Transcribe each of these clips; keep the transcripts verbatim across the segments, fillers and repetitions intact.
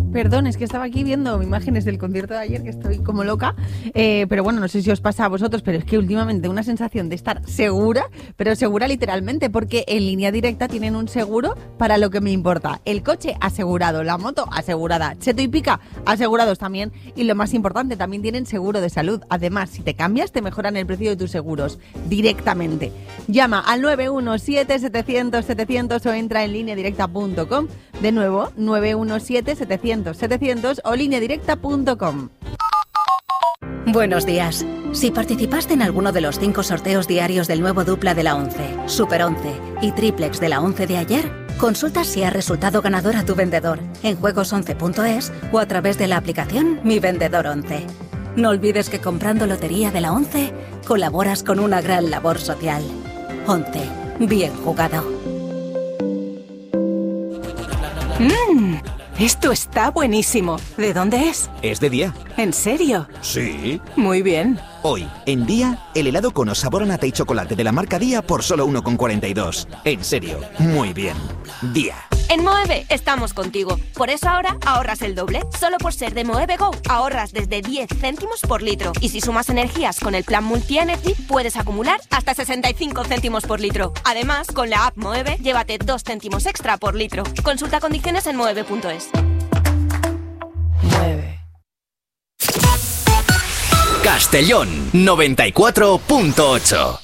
Perdón, es que estaba aquí viendo imágenes del concierto de ayer, que estoy como loca, eh, pero bueno, no sé si os pasa a vosotros, pero es que últimamente una sensación de estar segura, pero segura literalmente, porque en Línea Directa tienen un seguro para lo que me importa. El coche asegurado, la moto asegurada, Cheto y Pica asegurados también, y lo más importante, también tienen seguro de salud. Además, si te cambias, te mejoran el precio de tus seguros directamente. Llama al nueve uno siete, setecientos, setecientos o entra en línea directa punto com. De nuevo, nueve uno siete, setecientos, setecientos o línea directa punto com. Buenos días. Si participaste en alguno de los cinco sorteos diarios del nuevo Dupla de la once, Super once y Triplex de la once de ayer, consulta si ha resultado ganador a tu vendedor en juegos once punto es o a través de la aplicación Mi Vendedor once. No olvides que comprando lotería de la once, colaboras con una gran labor social. once. Bien jugado. Mmm, esto está buenísimo. ¿De dónde es? Es de Día. ¿En serio? Sí. Muy bien. Hoy, en Día, el helado con sabor a nata y chocolate de la marca Día por solo uno con cuarenta y dos. En serio, muy bien. Día. En Moeve estamos contigo. Por eso ahora ahorras el doble. Solo por ser de Moeve Go ahorras desde diez céntimos por litro. Y si sumas energías con el plan Multi-Energy, puedes acumular hasta sesenta y cinco céntimos por litro. Además, con la app Moeve, llévate dos céntimos extra por litro. Consulta condiciones en moeve punto es. Mueve. Castellón noventa y cuatro punto ocho.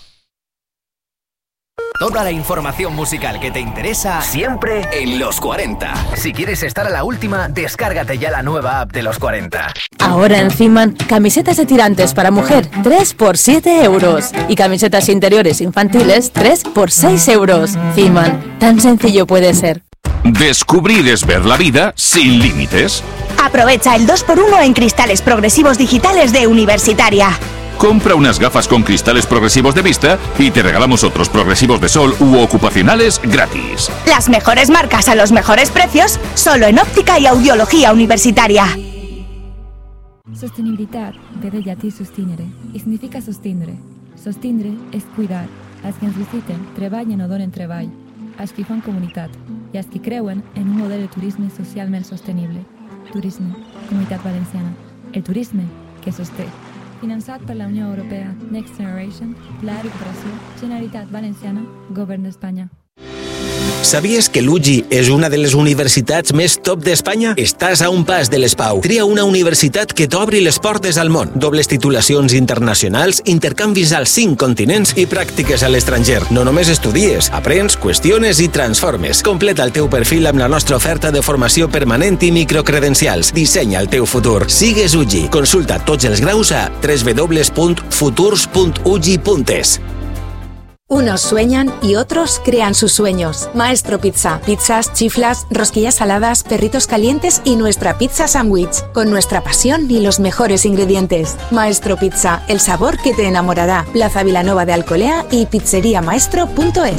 Toda la información musical que te interesa siempre en Los cuarenta. Si quieres estar a la última, descárgate ya la nueva app de Los cuarenta. Ahora en Fiman, camisetas de tirantes para mujer, tres por siete euros. Y camisetas interiores infantiles, tres por seis euros. Fiman, tan sencillo puede ser. Descubrir es ver la vida sin límites. Aprovecha el dos por uno en cristales progresivos digitales de Universitaria. Compra unas gafas con cristales progresivos de vista y te regalamos otros progresivos de sol u ocupacionales gratis. Las mejores marcas a los mejores precios, solo en óptica y audiología universitaria. Sostenibilità vede gli atti sostenere e significa sostenere. Sostenere és cuidar. Els que ens visiten treballen o donen treball. Els que fan comunitat i els que creuen en un model de turisme socialment sostenible. Turisme, Comunitat Valenciana. El turisme que sosté. Finançat per la Unió Europea, Next Generation, Pla de Recuperació, Generalitat Valenciana, Govern d'Espanya. ¿Sabías que l'U G I és una de les universitats més top d'Espanya? Estàs a un pas de l'ESPAU. Tria una universitat que t'obri les portes al món. Dobles titulacions internacionals, intercanvis als cinc continents i pràctiques a l'estranger. No només estudies, aprens, qüestiones i transformes. Completa el teu perfil amb la nostra oferta de formació permanent i microcredencials. Dissenya el teu futur. Sigues U G I. Consulta tots els graus a w w w punt futurs punt u g i punt es. Unos sueñan y otros crean sus sueños. Maestro Pizza. Pizzas, chiflas, rosquillas saladas, perritos calientes y nuestra pizza sándwich. Con nuestra pasión y los mejores ingredientes. Maestro Pizza. El sabor que te enamorará. Plaza Vilanova de Alcolea y pizzería maestro punto es.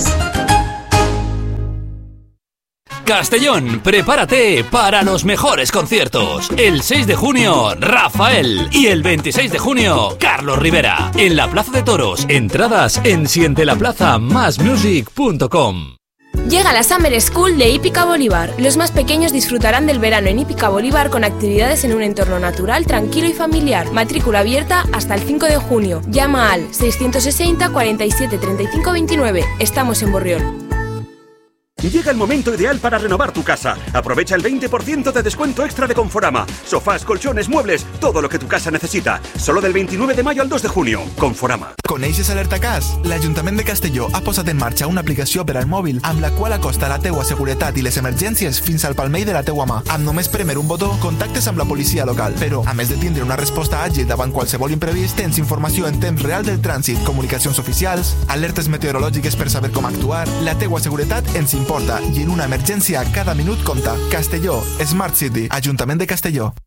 Castellón, prepárate para los mejores conciertos. El seis de junio, Rafael. Y el veintiséis de junio, Carlos Rivera. En la Plaza de Toros. Entradas en siente la plaza más music punto com. Llega la Summer School de Hípica Bolívar. Los más pequeños disfrutarán del verano en Hípica Bolívar con actividades en un entorno natural, tranquilo y familiar. Matrícula abierta hasta el cinco de junio. Llama al seiscientos sesenta, cuarenta y siete, treinta y cinco veintinueve. Estamos en Borriol. Llega el momento ideal para renovar tu casa. Aprovecha el veinte por ciento de descuento extra de Conforama. Sofás, colchones, muebles, todo lo que tu casa necesita. Solo del veintinueve de mayo al dos de junio. Conforama. Coneixes Alerta Cas? L'Ajuntament de Castelló ha posat en marxa una aplicació per al mòbil amb la qual acosta la teua seguretat i les emergències fins al palmell de la teua mà. Amb només premer un botó, contactes amb la policia local. Però, a més de tindre una resposta àgil davant qualsevol imprevist, tens informació en temps real del trànsit, comunicacions oficials, alertes meteorològiques per saber com actuar. La teua seguretat ens importa i en una emergència cada minut compta. Castelló, Smart City, Ajuntament de Castelló.